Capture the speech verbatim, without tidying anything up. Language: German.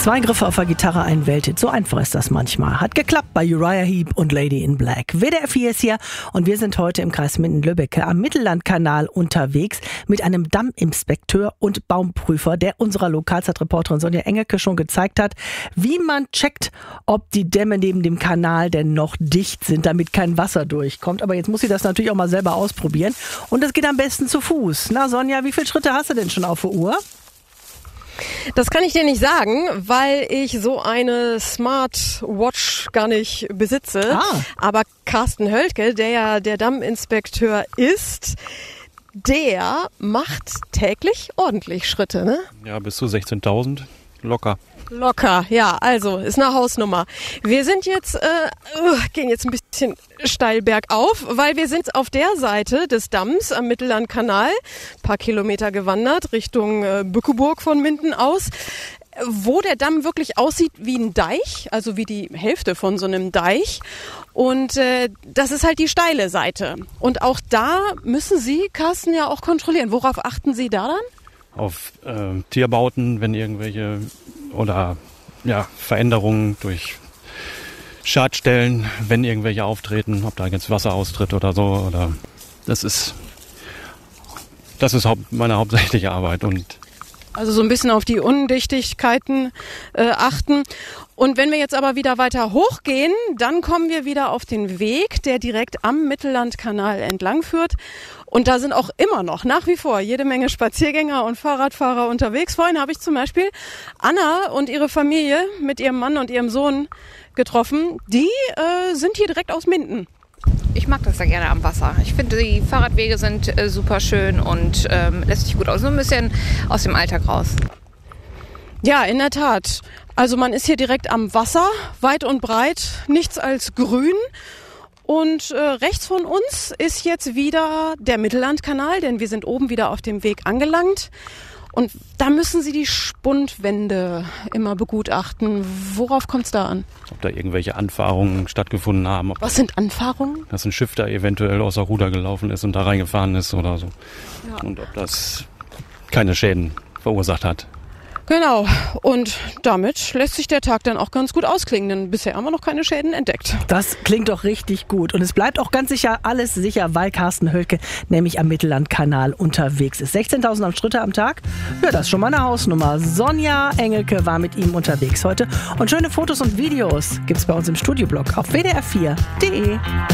Zwei Griffe auf der Gitarre, ein Welthit. So einfach ist das manchmal. Hat geklappt bei Uriah Heep und Lady in Black. W D R vier ist hier und wir sind heute im Kreis Minden-Lübbecke am Mittellandkanal unterwegs mit einem Damminspekteur und Baumprüfer, der unserer Lokalzeitreporterin Sonja Engelke schon gezeigt hat, wie man checkt, ob die Dämme neben dem Kanal denn noch dicht sind, damit kein Wasser durchkommt. Aber jetzt muss sie das natürlich auch mal selber ausprobieren. Und das geht am besten zu Fuß. Na Sonja, wie viele Schritte hast du denn schon auf der Uhr? Das kann ich dir nicht sagen, weil ich so eine Smartwatch gar nicht besitze. Ah. Aber Carsten Höltke, der ja der Damminspekteur ist, der macht täglich ordentlich Schritte, ne? Ja, bis zu sechzehntausend locker. Locker, ja, also ist eine Hausnummer. Wir sind jetzt, äh, gehen jetzt ein bisschen steil bergauf, weil wir sind auf der Seite des Damms am Mittellandkanal, ein paar Kilometer gewandert, Richtung äh, Bückeburg von Minden aus, wo der Damm wirklich aussieht wie ein Deich, also wie die Hälfte von so einem Deich. Und äh, das ist halt die steile Seite. Und auch da müssen Sie, Carsten, ja auch kontrollieren. Worauf achten Sie da dann? Auf äh, Tierbauten, wenn irgendwelche oder ja, Veränderungen durch Schadstellen, wenn irgendwelche auftreten, ob da jetzt Wasser austritt oder so. Oder das ist das ist haupt, meine hauptsächliche Arbeit. Und also so ein bisschen auf die Undichtigkeiten äh, achten. Und wenn wir jetzt aber wieder weiter hochgehen, dann kommen wir wieder auf den Weg, der direkt am Mittellandkanal entlang führt. Und da sind auch immer noch, nach wie vor, jede Menge Spaziergänger und Fahrradfahrer unterwegs. Vorhin habe ich zum Beispiel Anna und ihre Familie mit ihrem Mann und ihrem Sohn getroffen. Die äh, sind hier direkt aus Minden. Ich mag das ja gerne am Wasser. Ich finde, die Fahrradwege sind äh, super schön und ähm, lässt sich gut aus. So ein bisschen aus dem Alltag raus. Ja, in der Tat. Also man ist hier direkt am Wasser, weit und breit, nichts als grün. Und äh, rechts von uns ist jetzt wieder der Mittellandkanal, denn wir sind oben wieder auf dem Weg angelangt. Und da müssen Sie die Spundwände immer begutachten. Worauf kommt es da an? ob da irgendwelche Anfahrungen stattgefunden haben. Ob Was sind Anfahrungen? Dass ein Schiff da eventuell außer Ruder gelaufen ist und da reingefahren ist oder so. Ja. Und ob das keine Schäden verursacht hat. Genau. Und damit lässt sich der Tag dann auch ganz gut ausklingen, denn bisher haben wir noch keine Schäden entdeckt. Das klingt doch richtig gut. Und es bleibt auch ganz sicher alles sicher, weil Carsten Höltke nämlich am Mittellandkanal unterwegs ist. sechzehntausend Schritte am Tag? Ja, das ist schon mal eine Hausnummer. Sonja Engelke war mit ihm unterwegs heute. Und schöne Fotos und Videos gibt's bei uns im Studioblog auf w d r vier punkt d e.